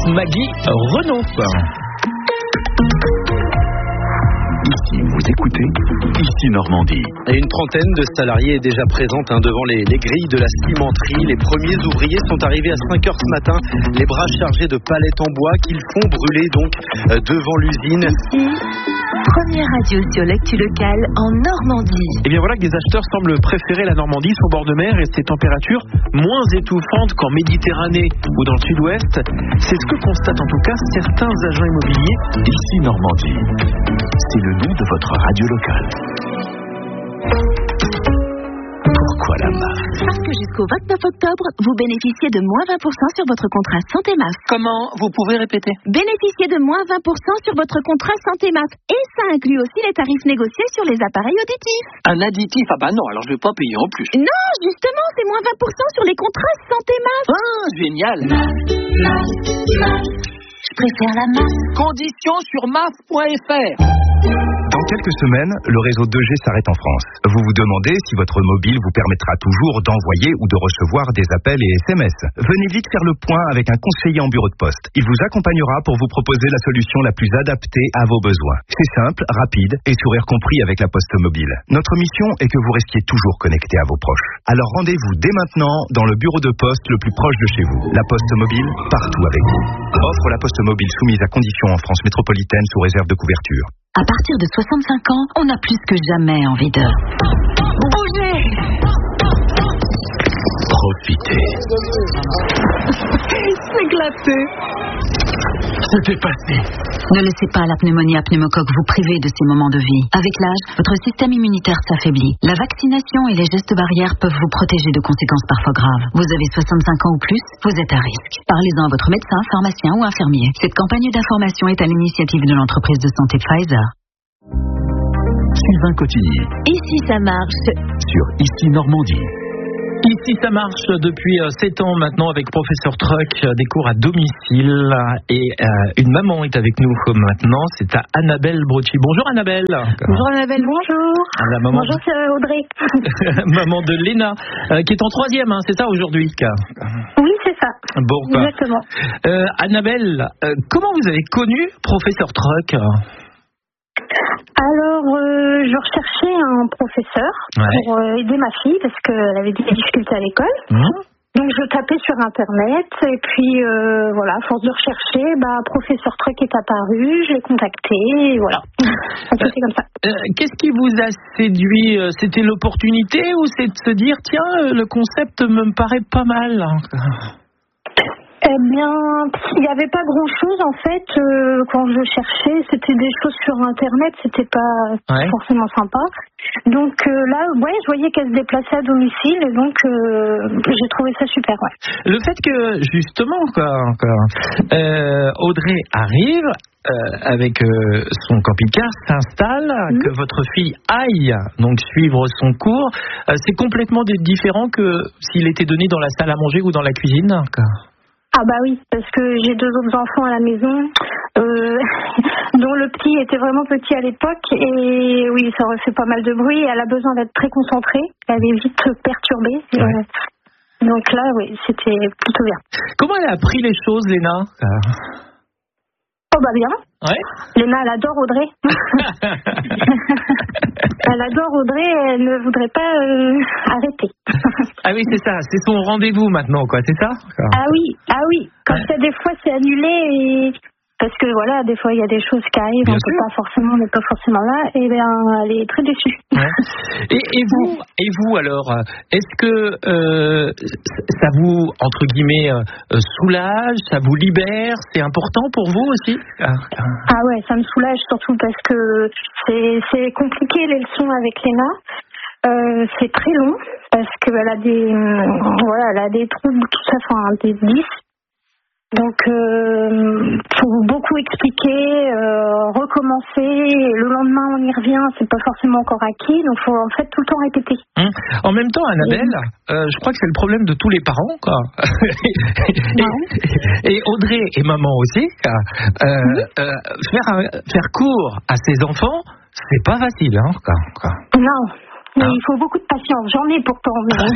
Maggie Renaud. Ici, vous écoutez Ici Normandie. Et une trentaine de salariés est déjà présente devant les grilles de la cimenterie. Les premiers ouvriers sont arrivés à 5h ce matin, les bras chargés de palettes en bois qu'ils font brûler donc devant l'usine. Ici, première radio sur l'actu locale en Normandie. Et bien voilà que des acheteurs semblent préférer la Normandie, son bord de mer et ses températures moins étouffantes qu'en Méditerranée ou dans le sud-ouest. C'est ce que constatent en tout cas certains agents immobiliers. Ici Normandie. C'est le nom de votre radio locale. Pourquoi la MAF? Parce que jusqu'au 29 octobre, vous bénéficiez de moins 20% sur votre contrat Santé MAF. Comment? Vous pouvez répéter? Bénéficiez de moins 20% sur votre contrat Santé MAF. Et ça inclut aussi les tarifs négociés sur les appareils auditifs. Un additif? Ah bah non, alors je vais pas payer en plus. Non, justement, c'est moins 20% sur les contrats Santé MAF. Ah, génial. Je préfère la MAF. Conditions sur maf.fr. Dans quelques semaines, le réseau 2G s'arrête en France. Vous vous demandez si votre mobile vous permettra toujours d'envoyer ou de recevoir des appels et SMS. Venez vite faire le point avec un conseiller en bureau de poste. Il vous accompagnera pour vous proposer la solution la plus adaptée à vos besoins. C'est simple, rapide et sourire compris avec la Poste Mobile. Notre mission est que vous restiez toujours connecté à vos proches. Alors rendez-vous dès maintenant dans le bureau de poste le plus proche de chez vous. La Poste Mobile, partout avec vous. Offre la Poste Mobile soumise à conditions en France métropolitaine sous réserve de couverture. À partir de 65 ans, on a plus que jamais envie de bouger. Profitez. S'éclater. C'était passé. Ne laissez pas la pneumonie à pneumocoque vous priver de ces moments de vie. Avec l'âge, votre système immunitaire s'affaiblit. La vaccination et les gestes barrières peuvent vous protéger de conséquences parfois graves. Vous avez 65 ans ou plus, vous êtes à risque. Parlez-en à votre médecin, pharmacien ou infirmier. Cette campagne d'information est à l'initiative de l'entreprise de santé Pfizer. Sylvain Cotigny. Ici ça marche. Sur Ici Normandie. Ici, ça marche depuis 7 ans maintenant avec Professeur Truc, des cours à domicile. Et une maman est avec nous maintenant, c'est à Annabelle Brocci. Bonjour Annabelle. Bonjour Annabelle, bonjour. La maman Bonjour c'est Audrey. maman de Léna, qui est en 3e, c'est ça aujourd'hui? Oui, c'est ça. Bon, quoi. Exactement. Annabelle, comment vous avez connu Professeur Truc? Alors, je recherchais un professeur pour aider ma fille parce qu'elle avait des difficultés à l'école. Donc, je tapais sur Internet et puis, voilà, à force de rechercher, Professeur Truc est apparu, je l'ai contacté et voilà. C'était comme ça. Qu'est-ce qui vous a séduit? C'était l'opportunité ou c'est de se dire, tiens, le concept me paraît pas mal? Eh bien, il n'y avait pas grand-chose en fait quand je cherchais. C'était des choses sur Internet, c'était pas forcément sympa. Donc là, je voyais qu'elle se déplaçait à domicile et donc j'ai trouvé ça super. Le fait que justement, Audrey arrive avec son camping-car, s'installe, que votre fille aille donc suivre son cours, c'est complètement différent que s'il était donné dans la salle à manger ou dans la cuisine. Ah bah oui, parce que j'ai 2 autres enfants à la maison, dont le petit était vraiment petit à l'époque, et oui, ça aurait fait pas mal de bruit, elle a besoin d'être très concentrée, elle est vite perturbée, donc là, oui, c'était plutôt bien. Comment elle a appris les choses, Léna? Oh bah bien. Léna, elle adore Audrey. Elle adore Audrey, elle ne voudrait pas arrêter. Ah oui, c'est ça, c'est son rendez-vous maintenant, c'est ça? Ah oui. Quand des fois c'est annulé, parce que voilà, des fois il y a des choses qui arrivent, on n'est pas forcément là, et bien elle est très déçue. Et vous alors, est-ce que ça vous, entre guillemets, soulage, ça vous libère? C'est important pour vous aussi? Ah ouais, ça me soulage surtout parce que c'est compliqué les leçons avec Léna. C'est très long parce qu'elle a elle a des troubles, tout ça, des 10. Donc, faut beaucoup expliquer, recommencer. Le lendemain, on y revient. C'est pas forcément encore acquis. Donc, faut en fait tout le temps répéter. En même temps, Annabelle, je crois que c'est le problème de tous les parents, et Audrey et maman aussi. Faire cours à ses enfants, c'est pas facile, Non. Mais il faut beaucoup de patience. J'en ai pourtant.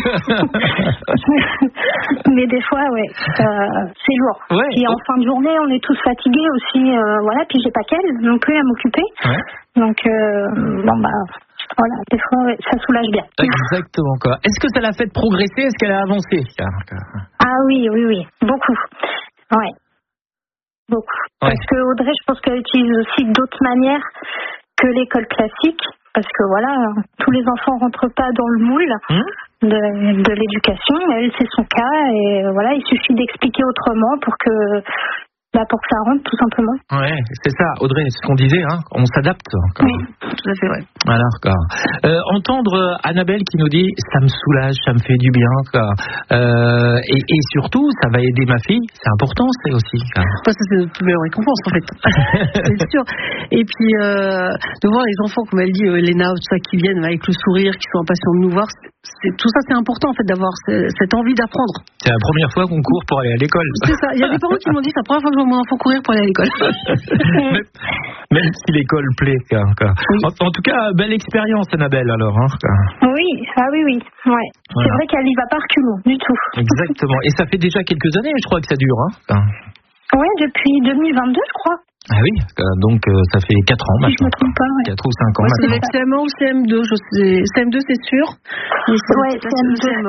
Mais des fois, c'est lourd. Ouais. Et en fin de journée, on est tous fatigués aussi. Voilà. Puis j'ai pas qu'elle non plus à m'occuper. Ouais. Donc, voilà, des fois, ça soulage bien. Exactement, quoi. Est-ce que ça l'a fait progresser? Est-ce qu'elle a avancé? Ah oui, beaucoup. Ouais. Beaucoup. Ouais. Parce que Audrey, je pense qu'elle utilise aussi d'autres manières que l'école classique. Parce que voilà, tous les enfants rentrent pas dans le moule de l'éducation. Elle, c'est son cas. Et voilà, il suffit d'expliquer autrement pour que ça rentre, tout simplement. Ouais, c'est ça, Audrey, c'est ce qu'on disait, hein, on s'adapte. Oui, tout à fait, ouais. Alors, quoi. Entendre Annabelle qui nous dit « ça me soulage, ça me fait du bien », et surtout, ça va aider ma fille, c'est important, c'est aussi. Ça, c'est notre plus belle récompense, en fait. C'est sûr. Et puis, de voir les enfants, comme elle dit, Léna, tout ça, qui viennent avec le sourire, qui sont impatients de nous voir, tout ça, c'est important, en fait, d'avoir cette envie d'apprendre. C'est la première fois qu'on court pour aller à l'école. C'est ça. Il y a des parents qui m'ont dit, c'est la première fois que je vois mon enfant courir pour aller à l'école. Même si l'école plaît. Oui. En tout cas, belle expérience, Annabelle, alors. Hein. Oui, oui. Ouais. Voilà. C'est vrai qu'elle n'y va pas reculons, du tout. Exactement. Et ça fait déjà quelques années, je crois, que ça dure. Hein. Oui, depuis 2022, je crois. Ah oui, donc ça fait 4 ans maintenant. Je me trompe pas, 4 ou 5 ans maintenant. C'est CM1 ou CM2, CM2 c'est sûr. CM2.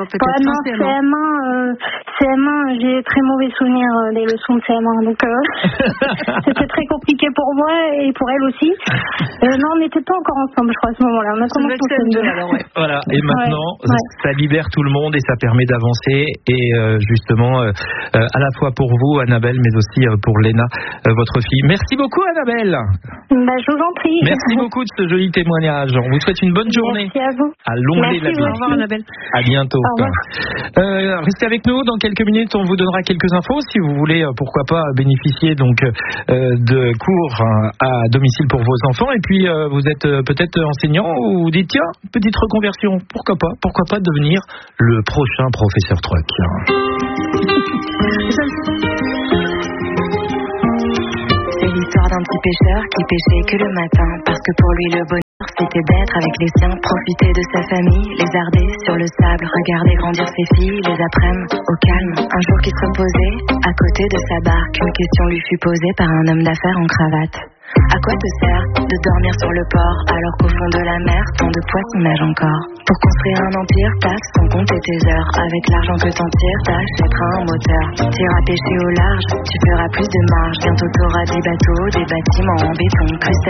CM1, j'ai très mauvais souvenirs des leçons de CM1, donc c'était très compliqué pour moi et pour elle aussi. Non, on n'était pas encore ensemble, je crois, à ce moment-là. On a commencé en CM2. Alors, voilà, et maintenant, ça libère tout le monde et ça permet d'avancer. Et justement, à la fois pour vous, Annabelle, mais aussi pour Léna, votre fille. Merci beaucoup, Annabelle. Je vous en prie. Merci beaucoup de ce joli témoignage. On vous souhaite une bonne journée. Merci à vous. À Longlet la Ville. Au revoir, Annabelle. À bientôt. Au revoir. Restez avec nous. Dans quelques minutes, on vous donnera quelques infos si vous voulez, pourquoi pas, bénéficier donc de cours à domicile pour vos enfants. Et puis, vous êtes peut-être enseignant ou vous dites tiens, petite reconversion. Pourquoi pas devenir le prochain professeur Truck. L'histoire d'un petit pêcheur qui pêchait que le matin, parce que pour lui le bonheur c'était d'être avec les siens, profiter de sa famille, lézarder sur le sable, regarder grandir ses filles, les après-midi au calme. Un jour qu'il se reposait à côté de sa barque, une question lui fut posée par un homme d'affaires en cravate. À quoi te sert de dormir sur le port alors qu'au fond de la mer tant de poissons nagent encore? Pour construire un empire, taxe ton compte et tes heures. Avec l'argent que t'en tires, t'achèteras un moteur. T'iras pêcher au large, tu feras plus de marge. Bientôt t'auras 10 bateaux, des bâtiments en béton, cristal.